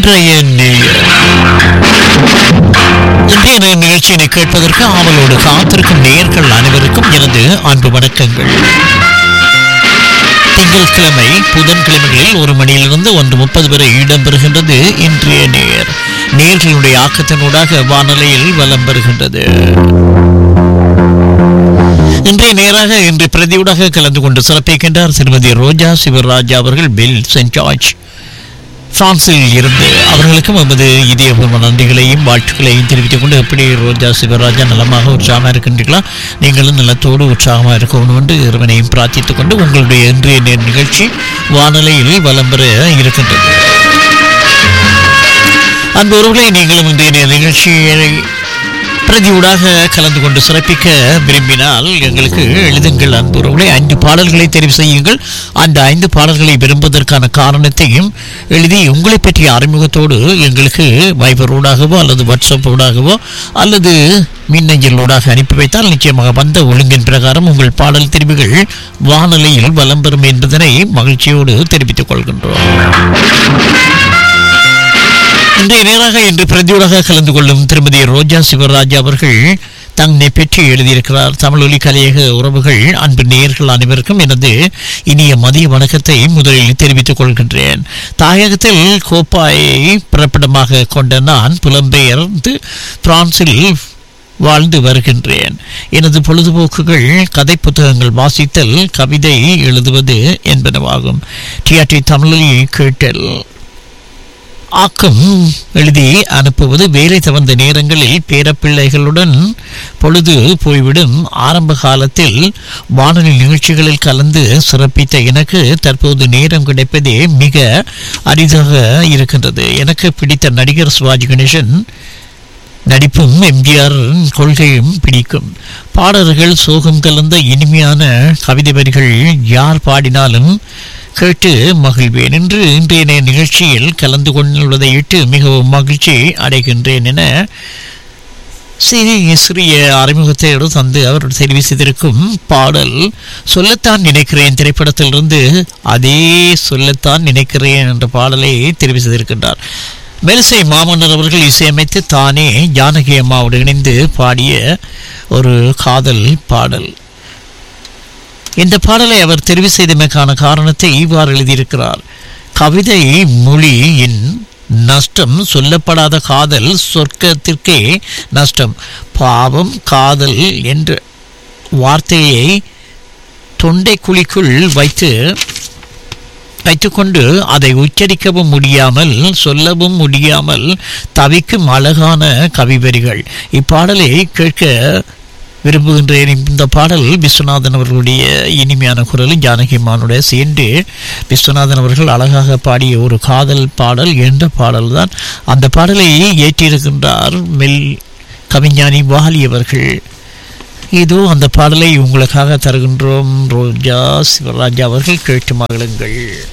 இன்றைய நிகழ்ச்சியினை கேட்பதற்கு ஆவலோடு காத்திருக்கும் நேயர்கள் அனைவருக்கும் எனது அன்பு வணக்கங்கள். திங்கட்கிழமை புதன்கிழமைகளில் 1 மணியிலிருந்து 1:30 வரை இடம்பெறுகின்றது இன்றைய நேயர்களுடைய ஆக்கத்தினூடாக வானொலியில் வலம் பெறுகின்றது. இன்றைய நேராக இன்று பிரதியூடாக கலந்து கொண்டு சிறப்பிக்கின்றார் திருமதி ரோஜா சிவராஜா அவர்கள் பெல் சென்ட் ஜார்ஜ் பிரான்சில் இருந்து. அவர்களுக்கும் நமது இதயபூர்வ நன்றிகளையும் வாழ்த்துக்களையும் தெரிவித்துக் கொண்டு, எப்படி ரோஜா சிவராஜா நலமாக உற்சாகமாக இருக்கின்றீர்களா? நீங்களும் நலத்தோடு உற்சாகமாக இருக்கணும் என்று இறைவனையும் பிரார்த்தித்துக் கொண்டு உங்களுடைய இன்றைய நிகழ்ச்சி வானொலியில் வலம் பெற இருக்கின்றது. அந்த உறவுகளை நீங்களும் இன்றைய நிகழ்ச்சியை பிரதியூடாக கலந்து கொண்டு சிறப்பிக்க விரும்பினால் எங்களுக்கு எழுதுங்கள். அன்புறவுகளை 5 பாடல்களை தெரிவு செய்யுங்கள். அந்த 5 பாடல்களை விரும்புவதற்கான காரணத்தையும் எழுதி உங்களை பற்றிய அறிமுகத்தோடு எங்களுக்கு வைபரோடாகவோ அல்லது வாட்ஸ்அப்போடாகவோ அல்லது மின்னஞ்சலோடாக அனுப்பி வைத்தால் நிச்சயமாக வந்த ஒழுங்கின் பிரகாரம் உங்கள் பாடல் தெரிவுகள் வானொலியில் வலம் பெறும் என்பதனை மகிழ்ச்சியோடு தெரிவித்துக் கொள்கின்றோம். இன்றைய நேராக இன்று பிரதியூடாக கலந்து கொள்ளும் திருமதி ரோஜா சிவராஜா அவர்கள் தன்னை பெற்று எழுதியிருக்கிறார். தமிழொலி கலையக உறவுகள், அன்பு நேயர்கள் அனைவருக்கும் எனது இனிய மதிய வணக்கத்தை முதலில் தெரிவித்துக் கொள்கின்றேன். தாயகத்தில் கோப்பாயை பிறப்பிடமாக கொண்ட நான் புலம்பெயர்ந்து பிரான்சில் வாழ்ந்து வருகின்றேன். எனது பொழுதுபோக்குகள் கதை புத்தகங்கள் வாசித்தல், கவிதை எழுதுவது என்பனவாகும். டிஆர்டி தமிழொலி கேட்டல், ஆக்கம் எழுதி அனுப்புவது, வேலை தவந்த நேரங்களில் பேரப்பிள்ளைகளுடன் பொழுது போய்விடும். ஆரம்ப காலத்தில் வானொலி நிகழ்ச்சிகளில் கலந்து சிறப்பித்த எனக்கு தற்போது நேரம் கிடைப்பதே மிக அரிதாக இருக்கின்றது. எனக்கு பிடித்த நடிகர் சிவாஜி கணேசன் நடிப்பும் எம்ஜிஆர் கொள்கையும் பிடிக்கும். பாடல்கள் சோகம் கலந்த இனிமையான கவிதை வரிகள் யார் பாடினாலும் கேட்டு மகிழ்வேன் என்று இன்றைய நிகழ்ச்சியில் கலந்து கொண்டுள்ளதை இட்டு மிகவும் மகிழ்ச்சி அடைகின்றேன் என சிறிய அறிமுகத்தை தந்து அவர் தெரிவு செய்திருக்கும் பாடல் சொல்லத்தான் நினைக்கிறேன் திரைப்படத்திலிருந்து அதே சொல்லத்தான் நினைக்கிறேன் என்ற பாடலை தெரிவு செய்திருக்கின்றார். மெல்சை மாமன்னர் அவர்கள் இசையமைத்து தானே ஜானகி அம்மாவோடு இணைந்து பாடிய ஒரு காதல் பாடல். இந்த பாடலை அவர் தெரிவு செய்தமைக்கான காரணத்தை இவ்வாறு எழுதியிருக்கிறார். கவிதை மொழியின் நஷ்டம், சொல்லப்படாத காதல் சொர்க்கத்திற்கே நஷ்டம். பாவம் காதல் என்ற வார்த்தையை தொண்டை குழிக்குள் வைத்துக்கொண்டு அதை உச்சரிக்கவும் முடியாமல் சொல்லவும் முடியாமல் தவிக்கும் அழகான கவிவரிகள். இப்பாடலை கேட்க விரும்புகின்றேன். இந்த பாடல் விஸ்வநாதன் அவர்களுடைய இனிமையான குரலும் ஜானகி அம்மானுடைய சேர்ந்து விஸ்வநாதன் அவர்கள் அழகாக பாடிய ஒரு காதல் பாடல் என்ற பாடல்தான். அந்த பாடலை ஏற்றிருக்கின்றார் கவிஞானி வாலி அவர்கள். இதோ அந்த பாடலை உங்களுக்காக தருகின்றோம். ரோஜா சிவராஜா அவர்கள் கேட்டு மகிழுங்கள்.